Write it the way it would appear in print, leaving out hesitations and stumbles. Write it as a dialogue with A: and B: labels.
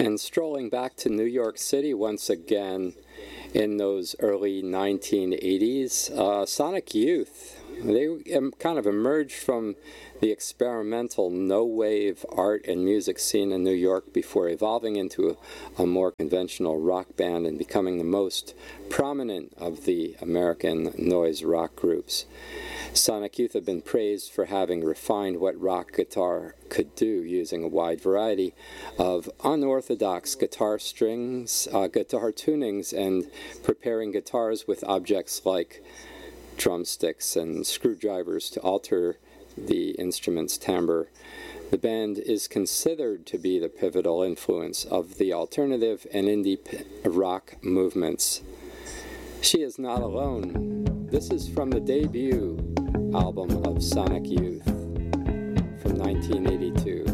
A: And strolling back to New York City once again in those early 1980s, Sonic Youth, they kind of emerged from the experimental no-wave art and music scene in New York before evolving into a more conventional rock band and becoming the most prominent of the American noise rock groups. Sonic Youth have been praised for having refined what rock guitar could do using a wide variety of unorthodox guitar strings, guitar tunings, and preparing guitars with objects like drumsticks and screwdrivers to alter the instrument's timbre. The band is considered to be the pivotal influence of the alternative and indie rock movements. She is not alone. This is from the debut album of Sonic Youth from 1982.